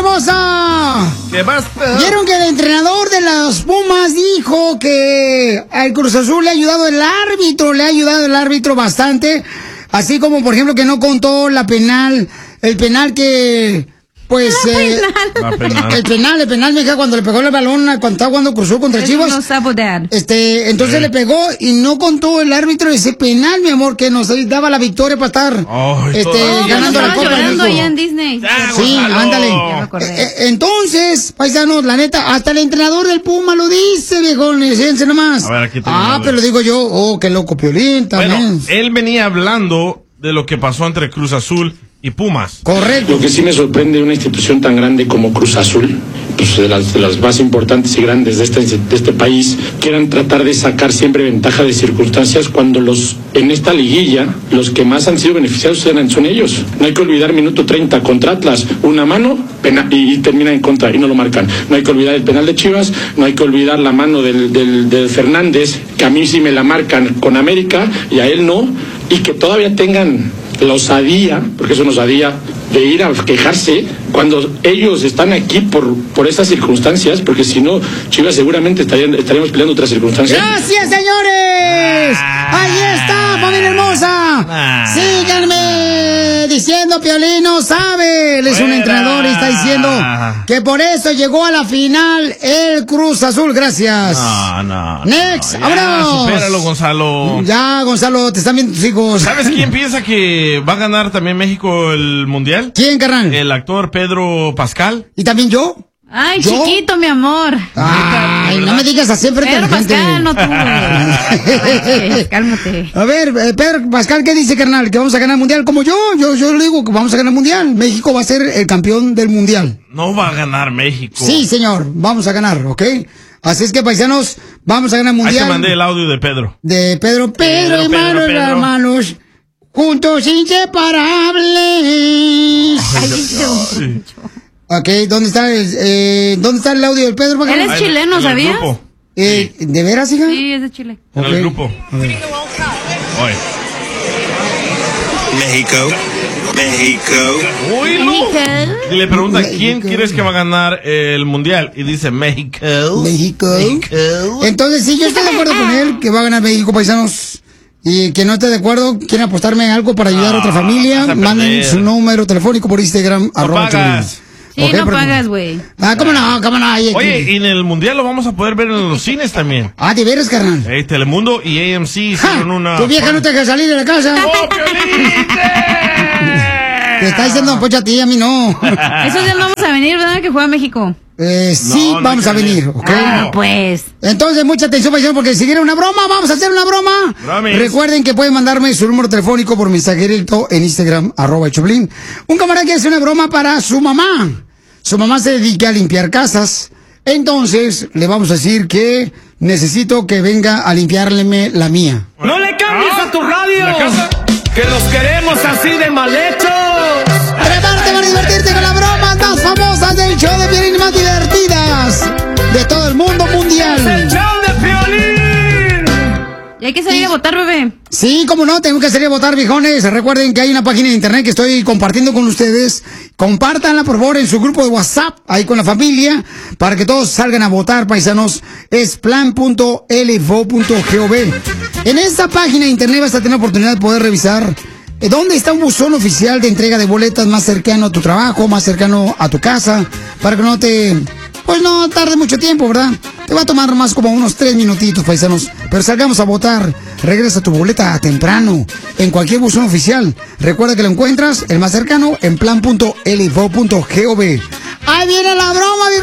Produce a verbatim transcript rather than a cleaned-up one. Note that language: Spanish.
hermosa! ¿Qué pasa? ¿Vieron que el entrenador de los Pumas dijo que al Cruz Azul le ha ayudado el árbitro? Le ha ayudado el árbitro bastante. Así como, por ejemplo, que no contó la penal, el penal que... Pues, La eh, penal. penal. el penal, el penal, mija, cuando le pegó el balón, cuando estaba jugando Cruz Azul contra Eso Chivas. no sabe, Dad. Este, entonces Sí. le pegó y no contó el árbitro ese penal, mi amor, que nos daba la victoria para estar, Ay, este, todo. ganando la Estaba Copa llorando México. allá en Disney. Ya, Sí, Gonzalo. ándale. Ya me acordé. Eh, eh, Entonces, paisanos, la neta, hasta el entrenador del Puma lo dice, viejones, fíjense nomás. A ver, aquí tengo Ah, una pero vez. digo yo, oh, qué loco, Piolín, también. Bueno, él venía hablando de lo que pasó entre Cruz Azul y Pumas. Correcto. Lo que sí me sorprende de una institución tan grande como Cruz Azul, pues de las, de las más importantes y grandes de este, de este país, quieran tratar de sacar siempre ventaja de circunstancias cuando los en esta liguilla los que más han sido beneficiados son, son ellos. No hay que olvidar minuto treinta contra Atlas, una mano pena, y, y termina en contra y no lo marcan. No hay que olvidar el penal de Chivas, no hay que olvidar la mano del, del, del Fernández, que a mí sí me la marcan con América y a él no, y que todavía tengan la osadía, porque es una osadía, de ir a quejarse cuando ellos están aquí por, por estas circunstancias, porque si no, Chivas seguramente estarían, estaríamos peleando otras circunstancias. ¡Gracias, señores! ¡Ahí está, familia hermosa! Ah. Síganme diciendo, Piolín no sabe. Él es un Fuera. entrenador y está diciendo que por eso llegó a la final el Cruz Azul. Gracias. No, no. Next, no, vámonos. Supéralo, Gonzalo. Ya, Gonzalo, te están viendo tus hijos. ¿Sabes quién piensa que va a ganar también México el Mundial? ¿Quién, carnal? El actor Pedro Pascal. ¿Y también yo? Ay, ¿Yo? chiquito, mi amor. Ay, no me digas así enfrente de Pedro la gente. Pascal, no tú. güey. Cálmate. A ver, eh, Pedro Pascal, ¿qué dice, carnal? ¿Que vamos a ganar el Mundial? Como yo, yo, yo le digo que vamos a ganar el Mundial. México va a ser el campeón del Mundial. No va a ganar México. Sí, señor, vamos a ganar, ¿ok? Así es que, paisanos, vamos a ganar el Ahí Mundial. te mandé el audio de Pedro. De Pedro, Pedro, Pedro, hermanos, Pedro, Pedro. hermanos, juntos inseparables. Ay, dice Don Poncho. Ok, ¿dónde está el, eh, ¿dónde está el audio del Pedro? Él es Ahí, chileno, en el ¿sabías? grupo. Eh, ¿De veras, hija? Sí, es de Chile. En Ok. el grupo. A ver. Oye. México, México. Uy, no. México. Y le pregunta, México. ¿quién quieres que va a ganar el Mundial? Y dice, México. México. México. Entonces, sí, yo estoy de acuerdo con él, que va a ganar México, paisanos. Y que no esté de acuerdo, quieren apostarme en algo para ayudar a otra Ah, familia, vas a manden perder. su número telefónico por Instagram, arroba pagas. Choplin. Sí, Ok, no porque- pagas, güey. Ah, cómo no, cómo no. Ahí- Oye, y en el Mundial lo vamos a poder ver en los cines también. Ah, de veras, carnal. Eh, Telemundo y A M C Ja, hicieron una... tu vieja no te deja salir de la casa. ¡Oh, Piolín! Te está diciendo Don Poncho a ti, a mí no. Esos días vamos a venir, ¿verdad? Que juega México. Eh, sí, No, no vamos hay a que venir, venir. ¿ok? Ah, pues. Entonces, mucha atención, paisanos, porque si quieren una broma, vamos a hacer una broma. Bromis. Recuerden que pueden mandarme su número telefónico por mensaje directo en Instagram, arroba Choplin. Un camarada que hace una broma para su mamá. Su mamá se dedica a limpiar casas. Entonces, le vamos a decir que necesito que venga a limpiarle la mía. ¡No le cambies a tu radio! ¿La casa? ¡Que los queremos así de mal hechos! Prepárate para divertirte con las bromas más famosas del show de Piolín y más divertidas de todo el mundo mundial. ¡El show de Piolín! Y hay que salir a votar, bebé. Sí, cómo no, tengo que salir a votar, viejones. Recuerden que hay una página de internet que estoy compartiendo con ustedes. Compártanla, por favor, en su grupo de WhatsApp, ahí con la familia, para que todos salgan a votar, paisanos. Es plan punto l f o punto gov. En esta página de internet vas a tener la oportunidad de poder revisar eh, dónde está un buzón oficial de entrega de boletas más cercano a tu trabajo, más cercano a tu casa, para que no te... Pues no tarde mucho tiempo, ¿verdad? Te va a tomar más como unos tres minutitos, paisanos. Pero salgamos a votar. Regresa tu boleta temprano en cualquier buzón oficial. Recuerda que lo encuentras, el más cercano, en plan punto l f o punto gov. Ahí viene la broma, viejo.